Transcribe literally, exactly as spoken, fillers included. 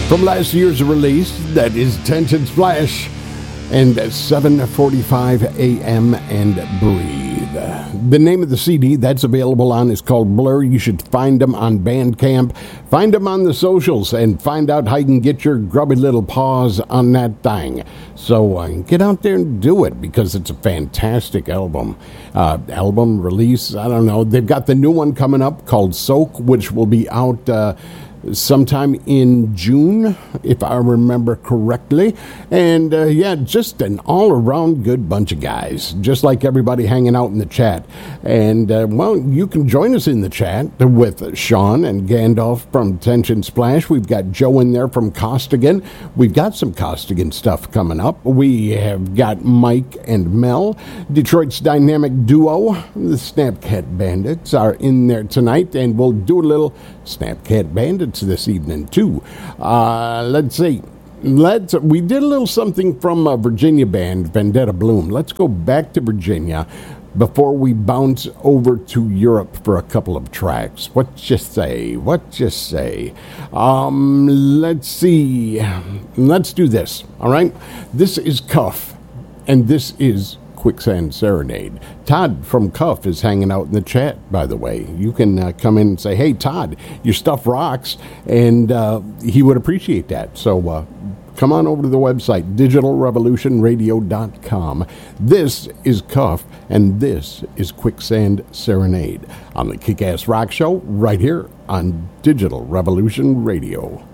From last year's release, that is Tension Splash and seven forty-five a.m. and Breathe. The name of the C D that's available on is called Blur. You should find them on Bandcamp, find them on the socials, and find out how you can get your grubby little paws on that thing. So uh, get out there and do it, because it's a fantastic album. Uh, album release, I don't know. They've got the new one coming up called Soak, which will be out Uh, sometime in June, if I remember correctly. And uh, yeah, just an all-around good bunch of guys, just like everybody hanging out in the chat. And uh, well, you can join us in the chat with Sean and Gandalf from Tension Splash. We've got Joe in there from Costigan. We've got some Costigan stuff coming up. We have got Mike and Mel, Detroit's dynamic duo. The Snapcat Bandits are in there tonight, and we'll do a little Snapcat Bandits this evening too. Uh, let's see. Let's. We did a little something from a Virginia band, Vendetta Bloom. Let's go back to Virginia before we bounce over to Europe for a couple of tracks. What you say? What you say? Um, let's see. Let's do this. All right. This is Cuff, and this is Quicksand Serenade. Todd from Cuff is hanging out in the chat, by the way. You can uh, come in and say, hey, Todd, your stuff rocks, and uh, he would appreciate that. So uh, come on over to the website, digital revolution radio dot com. This is Cuff, and this is Quicksand Serenade on the Kick-Ass Rock Show right here on Digital Revolution Radio.